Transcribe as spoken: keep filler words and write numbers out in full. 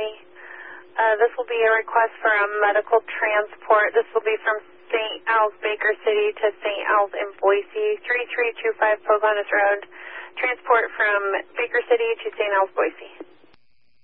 County. Uh, this will be a request for a medical transport. This will be from Saint Al's, Baker City to Saint Al's in Boise, three three two five Pocahontas Road. Transport from Baker City to Saint Al's, Boise.